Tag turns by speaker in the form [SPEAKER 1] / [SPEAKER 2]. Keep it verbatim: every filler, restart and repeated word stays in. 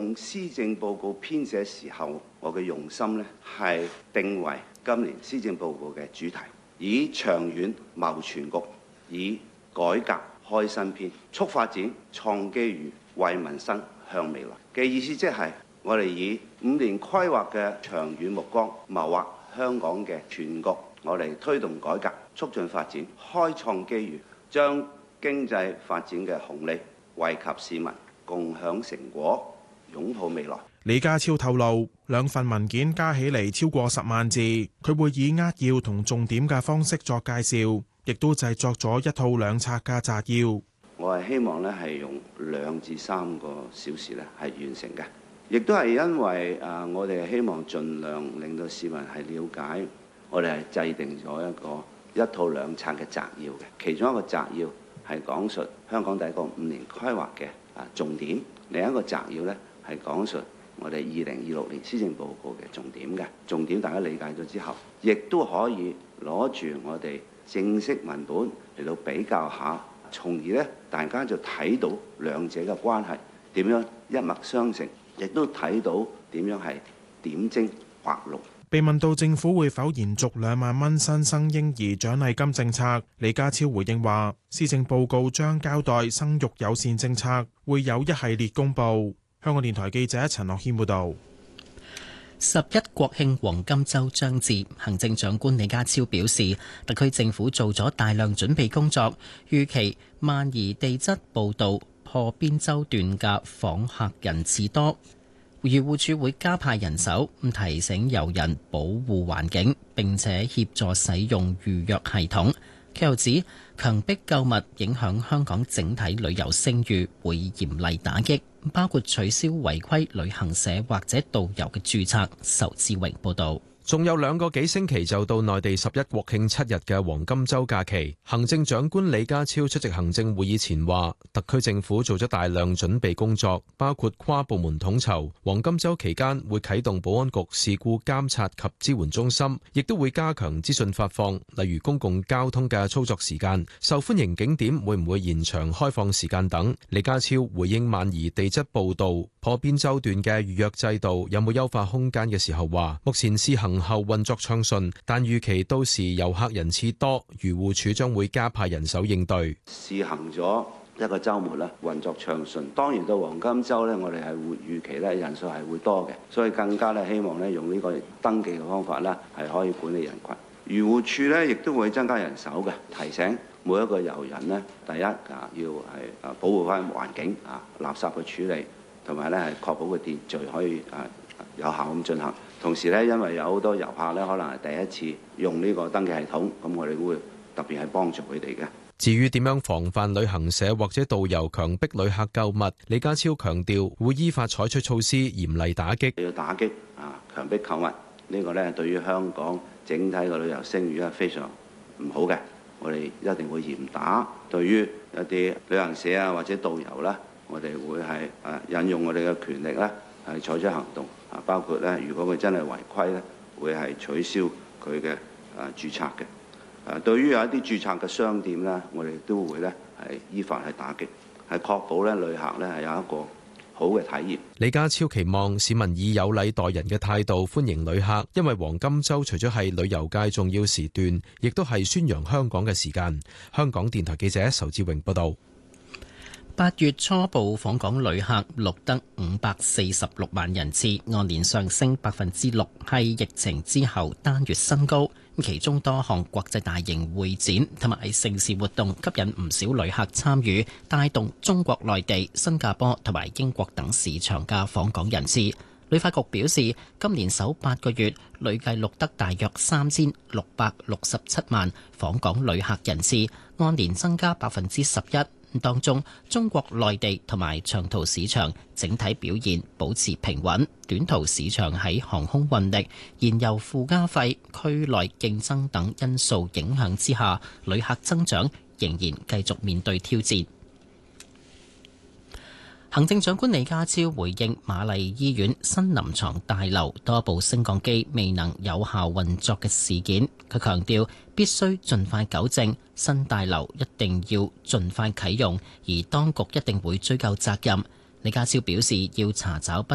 [SPEAKER 1] 用施政報告編寫時候，我嘅用心呢係定為今年施政報告嘅主題，以長遠謀全局，以改革開新篇，促發展、創機遇、為民生向未來嘅意思，即係我哋以五年規劃嘅長遠目光，謀劃香港嘅全局，我哋推動改革，促進發展，開創機遇，將經濟發展嘅紅利惠及市民，共享成果，擁抱未來。
[SPEAKER 2] 李家超透露，兩份文件加起嚟超過十萬字，佢會以扼要同重點嘅方式作介紹，亦都製作咗一套兩冊嘅摘要。
[SPEAKER 1] 我係希望咧係用兩至三個小時咧係完成嘅，亦都係因為啊，我哋希望盡量令到市民係了解，我哋係制定咗一個一套兩冊嘅摘要嘅。其中一個摘要係講述香港第一個五年規劃嘅啊重點，另一個摘要咧係講述我哋二零二六年施政報告嘅重點嘅重點，大家理解咗之後，亦都可以攞住我哋正式文本嚟到比較下，從而咧大家就睇到兩者嘅關係點樣一脈相承，亦都睇到點樣係點睛畫龍。
[SPEAKER 2] 被問到政府會否延續兩萬蚊新生嬰兒獎勵金政策，李家超回應話：施政報告將交代生育友善政策，會有一系列公佈。香港電台記者陳樂軒報導。
[SPEAKER 3] 十一國慶黃金週將至，行政長官李家超表示，特區政府做咗大量準備工作，預期萬宜地質步道破邊洲段嘅訪客人次多，漁護署會加派人手，提醒遊人保護環境，並且協助使用預約系統。佢又指強迫購物影響香港整體旅遊聲譽，會嚴厲打擊，包括取消違規旅行社或者導遊嘅註冊。仇志榮報導。
[SPEAKER 4] 仲有兩個幾星期就到內地十一國慶七日嘅黃金週假期，行政長官李家超出席行政會議前話，特區政府做咗大量準備工作，包括跨部門統籌。黃金週期間會啟動保安局事故監察及支援中心，亦都會加強資訊發放，例如公共交通嘅操作時間、受歡迎景點會唔會延長開放時間等。李家超回應萬宜地質步道破邊洲段嘅預約制度有冇優化空間嘅時候話，目前試行後運作暢順，但預期到時遊客人次多，漁護署將會加派人手應對。
[SPEAKER 1] 試行咗一個週末啦，運作暢順。當然到黃金週咧，我哋係會預期咧人數係會多嘅，所以更加咧希望咧用呢個登記嘅方法咧係可以管理人群。漁護署咧亦都會增加人手嘅，提醒每一個遊人咧，第一啊要係啊保護翻環境啊，垃圾嘅處理，同埋咧係確保個秩序可以啊有效咁進行。同時咧，因為有好多遊客咧，可能係第一次用呢個登記系統，咁我哋會特別係幫助佢哋嘅。
[SPEAKER 4] 至於點樣防範旅行社或者導遊強迫旅客購物，李家超強調會依法採取措施，嚴厲打擊。
[SPEAKER 1] 要打擊啊強迫購物呢個咧，對於香港整體嘅旅遊聲譽係非常唔好嘅，我哋一定會嚴打。對於一啲旅行社啊或者導遊啦，我哋會係啊引用我哋嘅權力咧，係採取行動。啊，包括咧，如果佢真係違規咧，會係取消佢嘅啊註冊嘅。啊，對於有一啲註冊嘅商店咧，我哋都會咧係依法係打擊，係確保咧旅客咧係有一個好嘅體驗。
[SPEAKER 4] 李家超期望市民以有禮待人嘅態度歡迎旅客，因為黃金週除咗係旅遊界重要時段，亦都係宣揚香港嘅時間。香港電台記者仇志榮報導。
[SPEAKER 3] 八月初步訪港旅客錄得五百四十六萬人次，按年上升百分之六，係疫情之後單月新高。其中多項國際大型會展同埋盛事活動吸引唔少旅客參與，帶動中國內地、新加坡同埋英國等市場嘅訪港人次。旅發局表示，今年首八個月累計錄得大約三千六百六十七萬訪港旅客人次，按年增加百分之十一。當中，中國內地同埋長途市場整體表現保持平穩，短途市場喺航空運力、燃油附加費、區內競爭等因素影響之下，旅客增長仍然繼續面對挑戰。行政長官李家超回應瑪麗醫院新臨床大樓多部升降機未能有效運作嘅事件，佢強調必須盡快糾正，新大樓一定要盡快啟用，而當局一定會追究責任。李家超表示要查找不